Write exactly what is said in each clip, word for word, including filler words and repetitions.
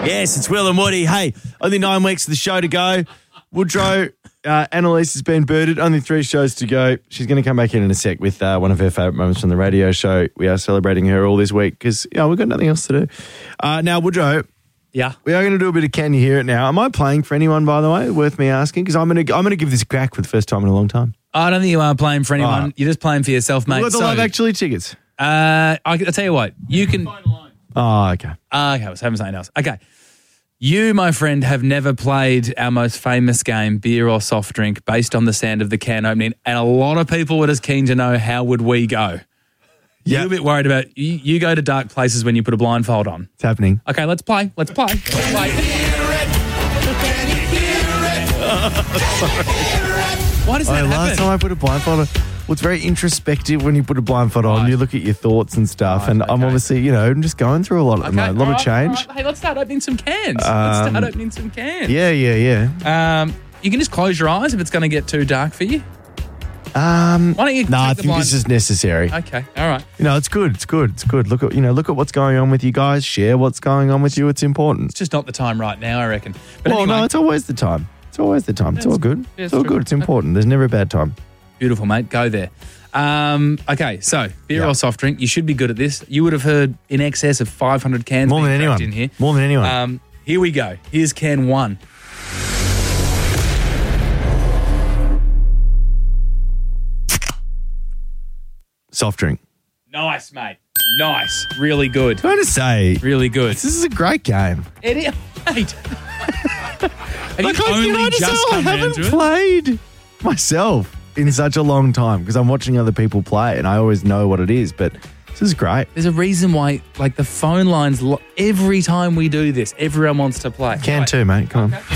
Yes, it's Will and Woody. Hey, only nine weeks of the show to go. Woodrow, uh, Annalise has been booted. Only three shows to go. She's going to come back in in a sec with uh, one of her favourite moments from the radio show. We are celebrating her all this week because, you know, we've got nothing else to do. Uh, now, Woodrow. Yeah. We are going to do a bit of Can You Hear It now. Am I playing for anyone, by the way? Worth me asking? Because I'm going to I'm going to give this a crack for the first time in a long time. I don't think you are playing for anyone. Right. You're just playing for yourself, mate. What are the So, Love Actually tickets? uh, I, I'll tell you what. You can... Oh, okay. Uh, okay, I was having something else. Okay. You, my friend, have never played our most famous game, beer or soft drink, based on the sound of the can opening, and a lot of people were just keen to know how would we go. Yeah. You're a bit worried about, you, you go to dark places when you put a blindfold on. It's happening. Okay, let's play. Let's play. Let's play. Why does that Oh, last happen? time I put a blindfold on, well, it's very introspective when you put a blindfold on. Right. You look at your thoughts and stuff, Right, and I'm okay. obviously, you know, I'm just going through a lot at the moment, a lot all of right, change. all right. Hey, let's start opening some cans. let's Um, start opening some cans. Yeah, yeah, yeah. Um, you can just close your eyes if it's going to get too dark for you. Um, Why don't you no, I take the think blind- this is necessary. Okay, all right. You know, it's good. It's good. It's good. Look at you know, look at what's going on with you guys. Share what's going on with you. It's important. It's just not the time right now, I reckon. But well, anyway, no, it's always the time. It's always the time. It's Yeah, all it's- good. yeah, It's it's all true. good. It's important. There's never a bad time. beautiful, mate. Go there. Um, okay, so beer Yeah. or soft drink. You should be good at this. You would have heard in excess of five hundred cans More being than cracked anyone. in here. More than anyone. Um, here we go. Here's can one. Soft drink. Nice, mate. Nice. Really good. I'm trying to say, Really good. this is a great game. It is, mate. Have Like, you I- only can I just say, I come round haven't to it? played myself in such a long time because I'm watching other people play it and I always know what it is. But this is great. There's a reason why, like, the phone lines, lo- every time we do this, everyone wants to play. Can Right. too, mate. Come on.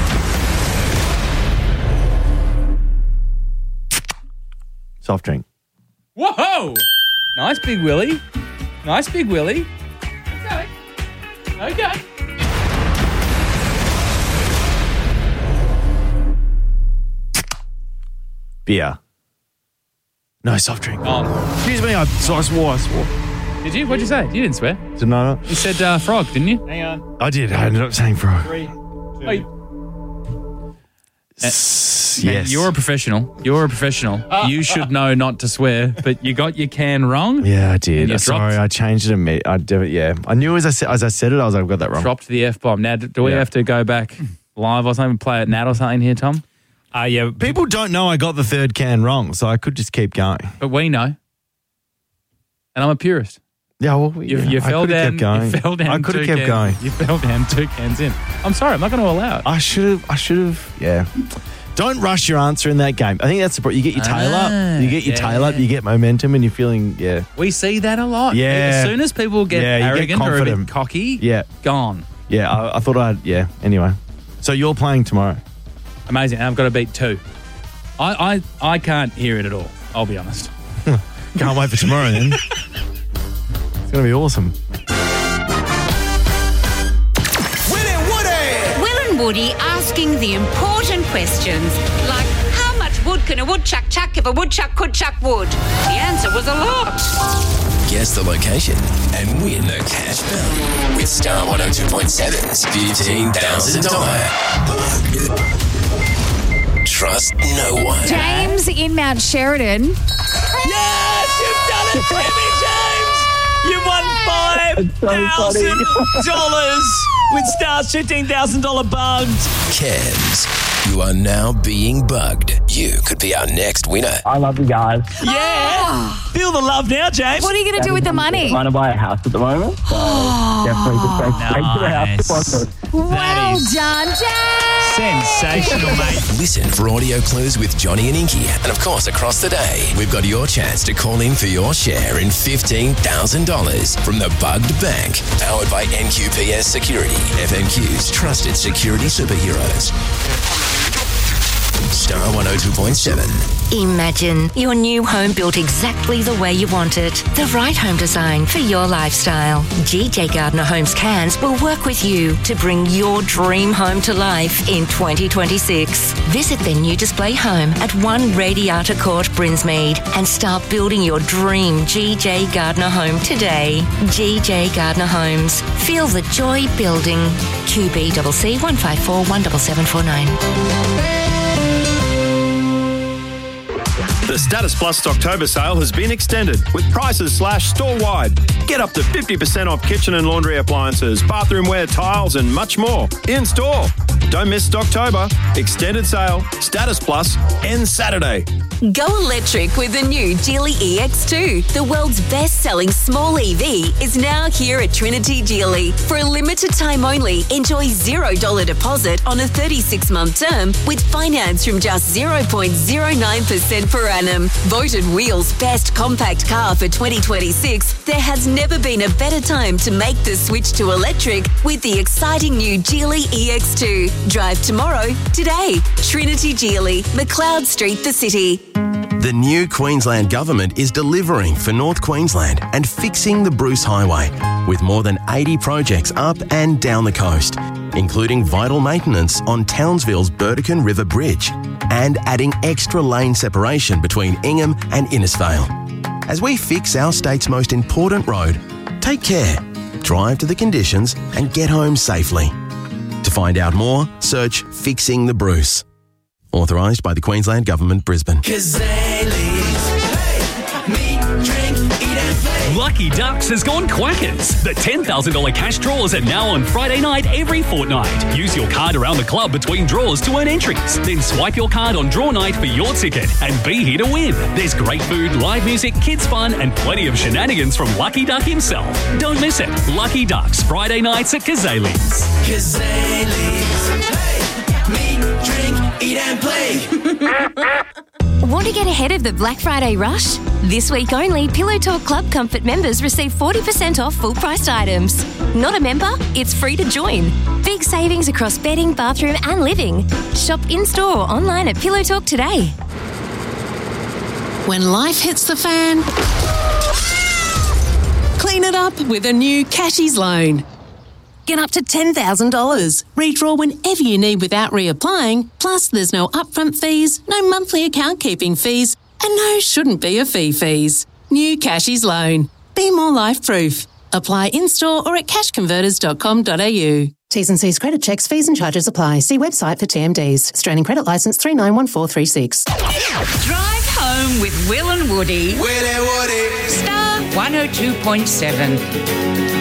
Soft drink. Whoa! Nice Big Willie. Nice Big Willie. Okay. Okay. Beer. No, soft drink. Oh. Excuse me, I, so I swore, I swore. Did you? What'd you say? You didn't swear. So no, no. You said uh, frog, didn't you? Hang on. I did. I ended up saying frog. Three, two. Oh, you- S- Man, yes. You're a professional. You're a professional. You should know not to swear, but you got your can wrong. Yeah, I did. You Sorry, dropped- I changed it. Imme- I did it. Yeah, I knew as I said as I said it, I was like, I got that wrong. Dropped the F bomb. Now, do do we Yeah. have to go back live or something, play at Nat or something here, Tom? Uh, yeah. People don't know I got the third can wrong, so I could just keep going. But we know. And I'm a purist. Yeah, well, You, yeah, you I fell could have down. kept going. You fell down. I could have two kept cans- going. You fell down two cans in. I'm sorry. I'm not going to allow it. I should have. I should have. Yeah. Don't rush your answer in that game. I think that's the problem. You get your tail Ah, up. You get your yeah. tail up. You get momentum, and you're feeling. Yeah. We see that a lot. Yeah. As soon as people get Yeah, you get arrogant or a bit confident. cocky, Yeah. gone. Yeah. I, I thought I'd. Yeah. Anyway. So you're playing tomorrow. Amazing. And I've got to beat two. I, I, I can't hear it at all, I'll be honest. Can't wait for tomorrow then. It's going to be awesome. Will and Woody asking the important questions, like how much wood can a woodchuck chuck if a woodchuck could chuck wood? The answer was a lot. Guess the location and win the cash value with Star one oh two point seven's fifteen thousand dollars. Trust no one. James in Mount Sheridan. Yes, you've done it, Timmy James. You've won five thousand dollars with Star's fifteen thousand dollars bugged. Cams, you are now being bugged. You could be our next winner. I love you guys. Yeah. Feel the love now, James. What are you going to do with the money? Trying to buy a house at the moment. So definitely just go straight to the house deposit. Well is- done, James. Sensational, mate. Listen for audio clues with Johnny and Inky. And of course, across the day, we've got your chance to call in for your share in fifteen thousand dollars from the Bugged Bank. Powered by N Q P S Security, F M Q's trusted security superheroes. Star one oh two point seven. Imagine your new home built exactly the way you want it. The right home design for your lifestyle. G J Gardner Homes Cairns will work with you to bring your dream home to life in twenty twenty-six. Visit their new display home at one Radiata Court, Brinsmead, and start building your dream G J Gardner home today. G J Gardner Homes. Feel the joy building. Q B C C one five four one seven seven four nine. The Status Plus October sale has been extended with prices slashed store-wide. Get up to fifty percent off kitchen and laundry appliances, bathroomware, tiles and much more in store. Don't miss October. Extended sale. Status Plus ends Saturday. Go electric with the new Geely E X two. The world's best-selling small E V is now here at Trinity Geely. For a limited time only, enjoy zero dollars deposit on a thirty-six month term with finance from just zero point zero nine percent per annum. Voted Wheels Best Compact Car for twenty twenty-six, there has never been a better time to make the switch to electric with the exciting new Geely E X two. Drive tomorrow, today. Trinity Geely, McLeod Street, the city. The new Queensland Government is delivering for North Queensland and fixing the Bruce Highway with more than eighty projects up and down the coast, including vital maintenance on Townsville's Burdekin River Bridge and adding extra lane separation between Ingham and Innisfail. As we fix our state's most important road, take care, drive to the conditions and get home safely. To find out more, search Fixing the Bruce. Authorised by the Queensland Government, Brisbane. Lucky Ducks has gone quackers. The ten thousand dollars cash draws are now on Friday night every fortnight. Use your card around the club between draws to earn entries. Then swipe your card on draw night for your ticket and be here to win. There's great food, live music, kids fun and plenty of shenanigans from Lucky Duck himself. Don't miss it. Lucky Ducks, Friday nights at Kazali's. Kazali's. Hey, meet, drink, eat and play. Want to get ahead of the Black Friday rush? This week only, Pillow Talk Club Comfort members receive forty percent off full-priced items. Not a member? It's free to join. Big savings across bedding, bathroom and living. Shop in-store or online at Pillow Talk today. When life hits the fan, clean it up with a new Cashies loan. Get up to ten thousand dollars. Redraw whenever you need without reapplying. Plus, there's no upfront fees, no monthly account keeping fees, and no shouldn't be a fee fees. New Cashies loan. Be more life-proof. Apply in-store or at cash converters dot com dot a u. T's and C's credit checks, fees and charges apply. See website for T M Ds. Australian Credit Licence three nine one four three six. Drive home with Will and Woody. Will and Woody. Star one oh two point seven.